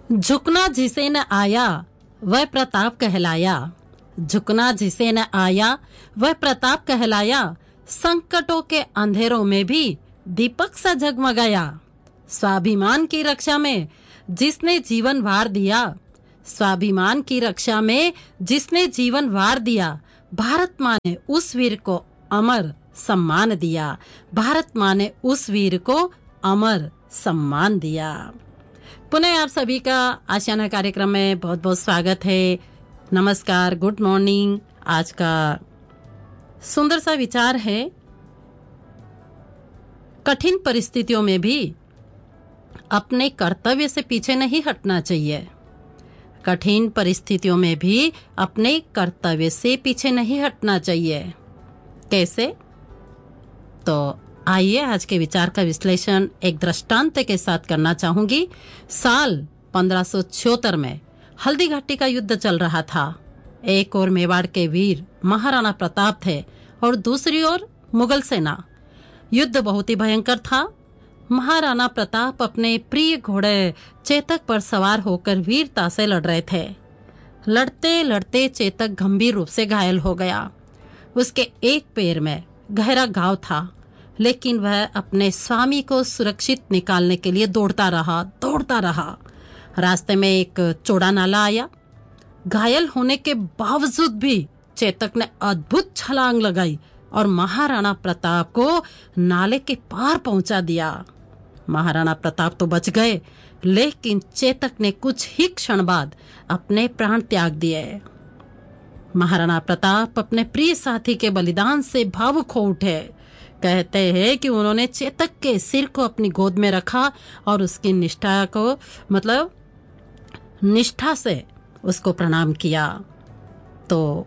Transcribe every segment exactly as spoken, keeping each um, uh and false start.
झुकना जिसे न आया वह प्रताप कहलाया, झुकना जिसे न आया वह प्रताप कहलाया, संकटों के अंधेरों में भी दीपक सा जगमगाया। स्वाभिमान की रक्षा में जिसने जीवन वार दिया, स्वाभिमान की रक्षा में जिसने जीवन वार दिया, भारत माँ ने उस वीर को अमर सम्मान दिया, भारत माँ ने उस वीर को अमर सम्मान दिया। पुनः आप सभी का आशियाना कार्यक्रम में बहुत बहुत स्वागत है। नमस्कार, गुड मॉर्निंग। आज का सुंदर सा विचार है, कठिन परिस्थितियों में भी अपने कर्तव्य से पीछे नहीं हटना चाहिए। कठिन परिस्थितियों में भी अपने कर्तव्य से पीछे नहीं हटना चाहिए। कैसे? तो आइए आज के विचार का विश्लेषण एक दृष्टांत के साथ करना चाहूंगी। साल पंद्रह सौ छिहत्तर में हल्दी घाटी का युद्ध चल रहा था। एक ओर मेवाड़ के वीर महाराणा प्रताप थे और दूसरी ओर मुगल सेना। युद्ध बहुत ही भयंकर था। महाराणा प्रताप अपने प्रिय घोड़े चेतक पर सवार होकर वीरता से लड़ रहे थे। लड़ते लड़ते चेतक गंभीर रूप से घायल हो गया। उसके एक पैर में गहरा घाव था, लेकिन वह अपने स्वामी को सुरक्षित निकालने के लिए दौड़ता रहा दौड़ता रहा रास्ते में एक चौड़ा नाला आया। घायल होने के बावजूद भी चेतक ने अद्भुत छलांग लगाई और महाराणा प्रताप को नाले के पार पहुंचा दिया। महाराणा प्रताप तो बच गए, लेकिन चेतक ने कुछ ही क्षण बाद अपने प्राण त्याग दिए। महाराणा प्रताप अपने प्रिय साथी के बलिदान से भावुक हो उठे। कहते हैं कि उन्होंने चेतक के सिर को अपनी गोद में रखा और उसकी निष्ठा को मतलब निष्ठा से उसको प्रणाम किया। तो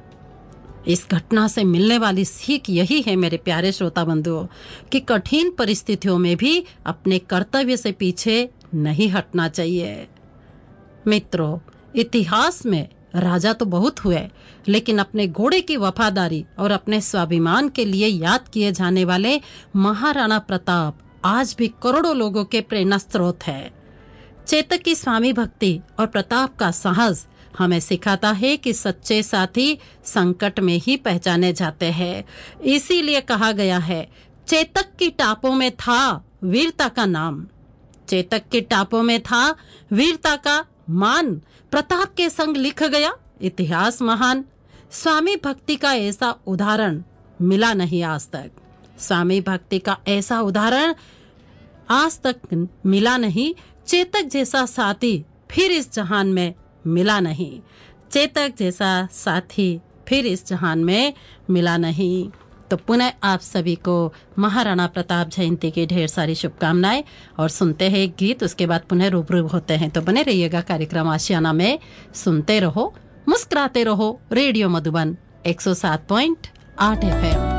इस घटना से मिलने वाली सीख यही है मेरे प्यारे श्रोता बंधुओं, कि कठिन परिस्थितियों में भी अपने कर्तव्य से पीछे नहीं हटना चाहिए। मित्रों, इतिहास में राजा तो बहुत हुए, लेकिन अपने घोड़े की वफादारी और अपने स्वाभिमान के लिए याद किए जाने वाले महाराणा प्रताप आज भी करोड़ों लोगों के प्रेरणा स्रोत है। चेतक की स्वामी भक्ति और प्रताप का साहस हमें सिखाता है कि सच्चे साथी संकट में ही पहचाने जाते हैं। इसीलिए कहा गया है, चेतक की टापों में था वीरता का नाम, चेतक के टापों में था वीरता का मान, प्रताप के संग लिख गया इतिहास महान। स्वामी भक्ति का ऐसा उदाहरण मिला नहीं आज तक, स्वामी भक्ति का ऐसा उदाहरण आज तक मिला नहीं। चेतक जैसा साथी फिर इस जहान में मिला नहीं, चेतक जैसा साथी फिर इस जहान में मिला नहीं। तो पुनः आप सभी को महाराणा प्रताप जयंती की ढेर सारी शुभकामनाएं, और सुनते हैं एक गीत, उसके बाद पुनः रूबरू होते हैं। तो बने रहिएगा कार्यक्रम आशियाना में। सुनते रहो, मुस्कुराते रहो। रेडियो मधुबन एक सौ सात पॉइंट आठ एफ एम।